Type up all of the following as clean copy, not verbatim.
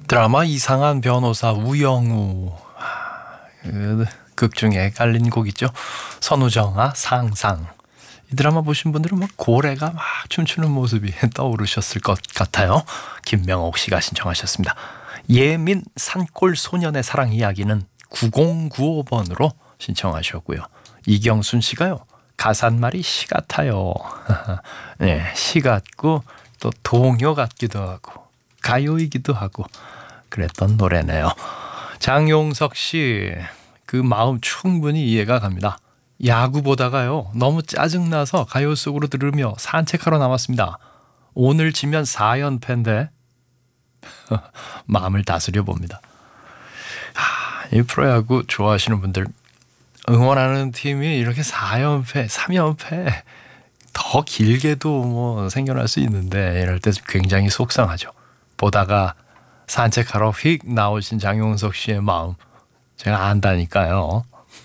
드라마 이상한 변호사 우영우 극 중에 깔린 곡이죠. 선우정아 상상. 이 드라마 보신 분들은 막 고래가 막 춤추는 모습이 떠오르셨을 것 같아요. 김명옥 씨가 신청하셨습니다. 예민 산골 소년의 사랑 이야기는 9095번으로 신청하셨고요. 이경순 씨가요. 가사말이 시 같아요. 네, 시 같고 또 동요 같기도 하고 가요이기도 하고 그랬던 노래네요. 장용석 씨, 그 마음 충분히 이해가 갑니다. 야구 보다가요 너무 짜증나서 가요 속으로 들으며 산책하러 나왔습니다. 오늘 지면 4연패인데 마음을 다스려 봅니다. 이 프로야구 좋아하시는 분들, 응원하는 팀이 이렇게 4연패, 3연패 더 길게도 뭐 생겨날 수 있는데 이럴 때 굉장히 속상하죠. 보다가 산책하러 휙 나오신 장용석 씨의 마음 제가 안다니까요.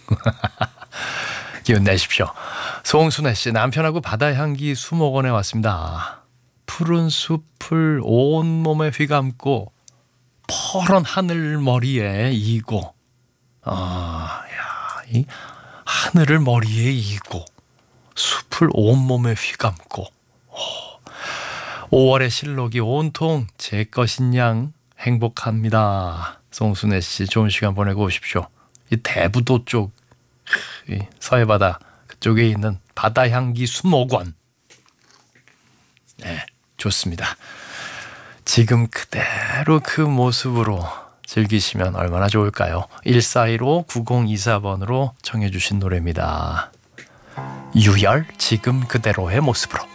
기운 내십시오. 송순애 씨, 남편하고 바다 향기 수목원에 왔습니다. 푸른 숲을 온몸에 휘감고 퍼런 하늘 머리에 이고, 이 하늘을 머리에 이고 숲을 온몸에 휘감고 5월의 실록이 온통 제 것인 양 행복합니다. 송순애 씨, 좋은 시간 보내고 오십시오. 이 대부도 쪽, 이 서해바다 그쪽에 있는 바다향기 수목원. 네, 좋습니다. 지금 그대로 그 모습으로 즐기시면 얼마나 좋을까요? 1415-9024번으로 청해 주신 노래입니다. 유열, 지금 그대로의 모습으로.